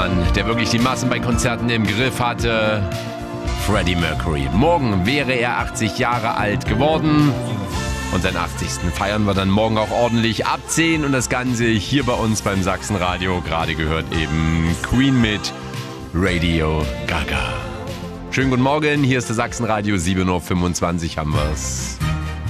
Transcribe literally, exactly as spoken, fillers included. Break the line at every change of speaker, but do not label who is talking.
Mann, der wirklich die Massen bei Konzerten im Griff hatte. Freddie Mercury. Morgen wäre er achtzig Jahre alt geworden. Und seinen achtzigsten feiern wir dann morgen auch ordentlich ab zehn. Und das Ganze hier bei uns beim Sachsenradio. Gerade gehört eben Queen mit Radio Gaga. Schönen guten Morgen, hier ist der Sachsenradio, sieben Uhr fünfundzwanzig haben wir's.